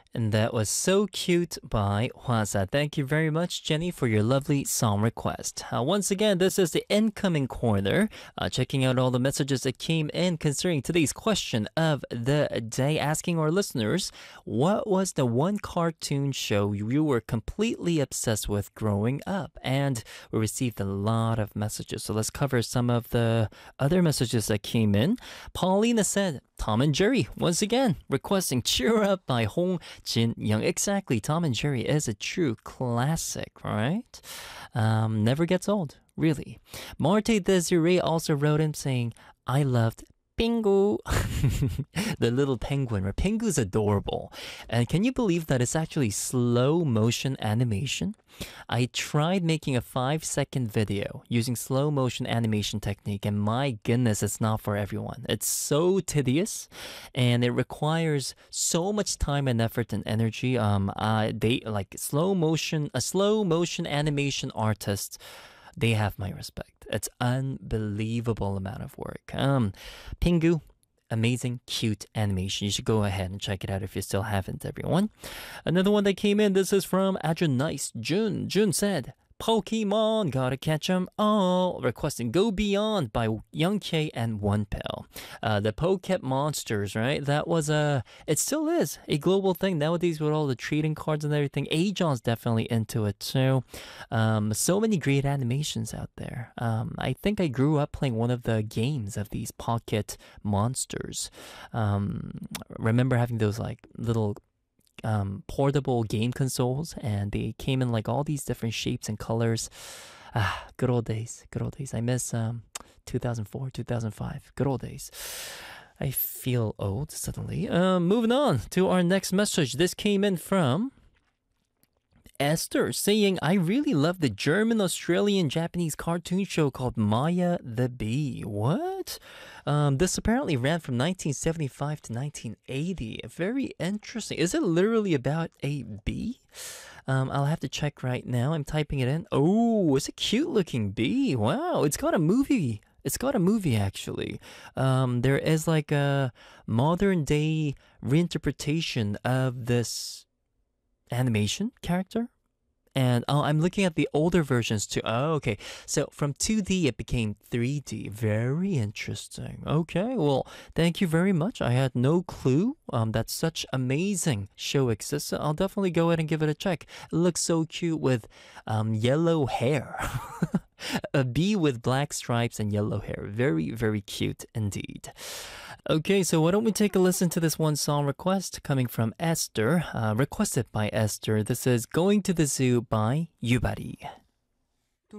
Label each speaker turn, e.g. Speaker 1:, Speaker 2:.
Speaker 1: And that was So Cute by Hwasa. Thank you very much, Jenny, for your lovely song request. Once again, this is the incoming corner, checking out all the messages that came in concerning today's question of the day, asking our listeners, what was the one cartoon show you were completely obsessed with growing up? And we received a lot of messages, so let's cover some of the other messages that came in. Paulina said, Tom and Jerry, once again, requesting Cheer Up by Hong Jin Young. Exactly, Tom and Jerry is a true classic, right? Never gets old, really. Marte Desiree also wrote him saying, I loved Pingu, the little penguin. Right? Pingu's adorable. And can you believe that it's actually slow motion animation? I tried making a 5-second video using slow motion animation technique, and my goodness, it's not for everyone. It's so tedious, and it requires so much time and effort and energy. They like a slow motion animation artist. They have my respect. It's unbelievable amount of work. Pingu, amazing, cute animation. You should go ahead and check it out if you still haven't, everyone. Another one that came in, this is from Adrenice Jun. Jun said, Pokemon, gotta catch 'em all. Requesting Go Beyond by Young K and One Pill. The Poket Monsters, right? That was it still is a global thing nowadays with all the trading cards and everything. Ajon's definitely into it too. So many great animations out there. I think I grew up playing one of the games of these Pocket Monsters. Remember having those like little portable game consoles, and they came in like all these different shapes and colors. Good old days, good old days. I miss 2004, 2005, good old days. I feel old suddenly. Moving on to our next message. This came in from Esther saying, I really love the German, Australian, Japanese cartoon show called Maya the Bee. What? This apparently ran from 1975 to 1980. Very interesting. Is it literally about a bee? I'll have to check right now. I'm typing it in. Oh, it's a cute looking bee. Wow, it's got a movie. It's got a movie actually. There is like a modern day reinterpretation of this animation character. And I'm looking at the older versions too. Oh, okay. So from 2D it became 3D. Very interesting. Okay, well, thank you very much. I had no clue that such amazing show exists. I'll definitely go ahead and give it a check. It looks so cute with yellow hair. A bee with black stripes and yellow hair. Very, very cute indeed. Okay, so why don't we take a listen to this one song request coming from Esther, requested by Esther. This is Going to the Zoo by Yubari.